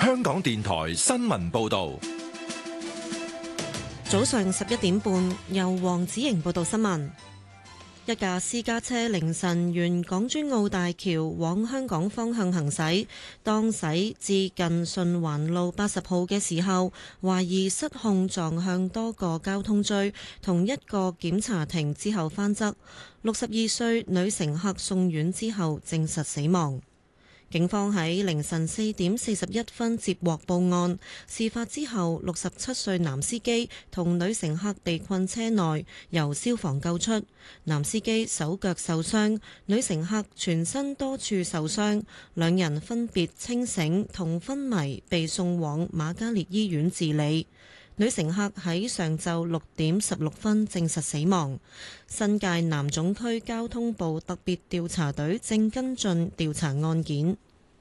香港電台新聞報道。 早上11點半，由黃子瑩報道新聞。一架私家車凌晨沿港珠澳大橋往香港方向行駛，當駛至近順環路80號嘅時候，懷疑失控撞向多個交通錐同一個檢查亭之後翻側。62歲女乘客送院之後證實死亡。警方喺凌晨4點41分接獲報案，事發之後67歲男司機同女乘客被困車內，由消防救出。男司機手腳受傷，女乘客全身多處受傷，兩人分別清醒同昏迷，被送往瑪嘉烈醫院治理。女乘客喺上晝6點16分證實死亡。新界南總區交通部特別調查隊正跟進調查案件。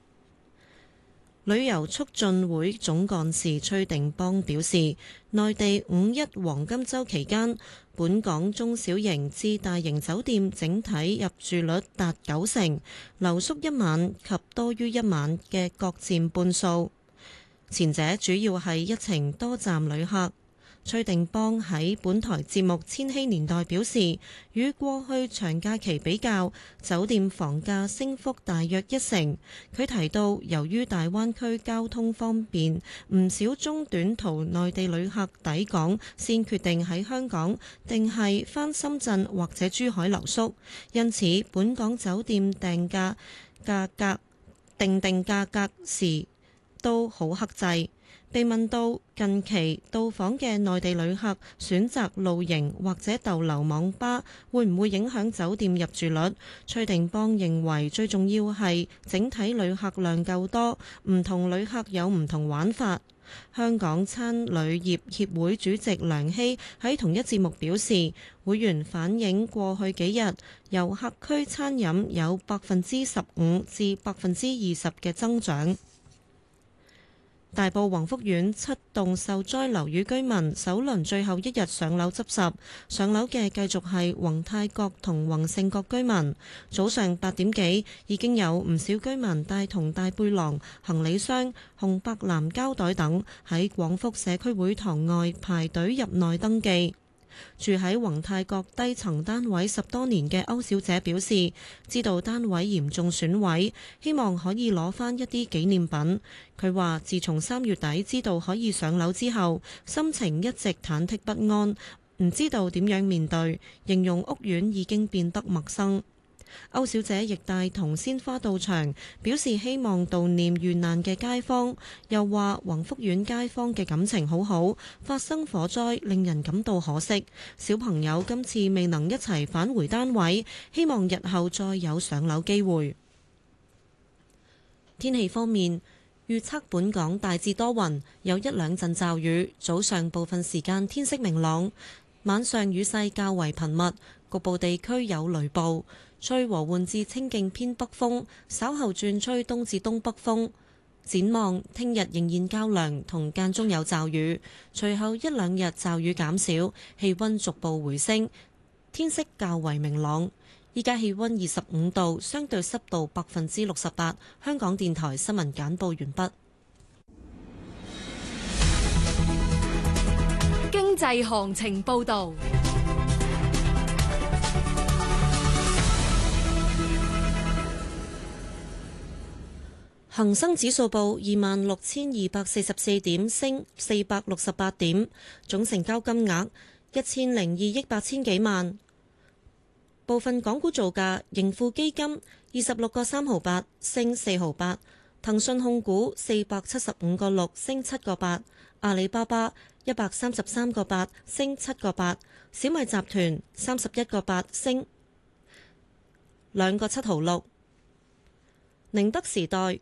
旅遊促進會總幹事崔定邦表示，內地5·1黃金週期間，本港中小型至大型酒店整體入住率達90%，留宿一晚及多於一晚嘅各佔半數。前者主要係一程多站旅客。崔定邦喺本台節目《千禧年代》表示，與過去長假期比較，酒店房價升幅大約1成。佢提到，由於大灣區交通方便，唔少中短途內地旅客抵港先決定喺香港定係返深圳或者珠海留宿，因此本港酒店定價格時都好克制。被問到近期到訪嘅內地旅客選擇露營或者逗留網吧，會唔會影響酒店入住率？崔定邦認為最重要係整體旅客量夠多，唔同旅客有唔同玩法。香港餐旅業協會主席梁希喺同一節目表示，會員反映過去幾日遊客區餐飲有15%至20%嘅增長。大埔宏福苑7棟受災樓宇居民首輪最後一日上樓執拾，上樓嘅繼續係宏泰閣同宏盛閣居民。早上8點幾已經有唔少居民帶同大背囊、行李箱、紅白藍膠袋等喺廣福社區會堂外排隊入內登記。住喺宏泰閣低層單位10多年嘅歐小姐表示，知道單位嚴重損毀，希望可以攞返一啲紀念品。佢話自從3月底知道可以上樓之後，心情一直忐忑不安，唔知道點樣面對，形容屋苑已經變得陌生。歐小姐亦帶同鮮花到場，表示希望悼念遇難嘅街坊，又話宏福苑街坊嘅感情好好，發生火災令人感到可惜。小朋友今次未能一齊返回單位，希望日後再有上樓機會。天氣方面，預測本港大致多雲，有一兩陣驟雨，早上部分時間天色明朗，晚上雨勢較為頻密，局部地區有雷暴。吹和緩至清勁偏北風，稍後轉吹東至東北風。展望聽日仍然較涼，同間中有驟雨，隨後一兩日驟雨減少，氣溫逐步回升，天色較為明朗。依家氣溫25度，相對濕度68%。香港電台新聞簡報完畢。 經濟行情報導。 恒生指數報26,244點，升468點，總成交金額1002億8千幾萬。部分港股造價：盈富基金26個3毫8，升4毫8；騰訊控股475個6，升7個8；阿里巴巴133個8，升7個8；小米集團31個8，升2個7毫6；寧德時代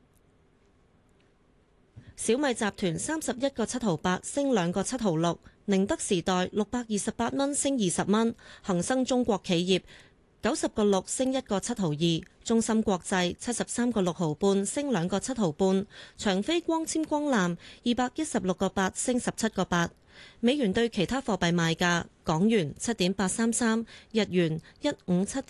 小米集團31個7毫8，升2個7毫6；寧德時代628蚊，升20蚊；恒生中國企業90個6，升1個7毫2；中芯國際73個6毫半，升2個7毫半；長飛光纖光纜216個8，升17個8。美元對其他貨幣賣價：港元7.833，日元157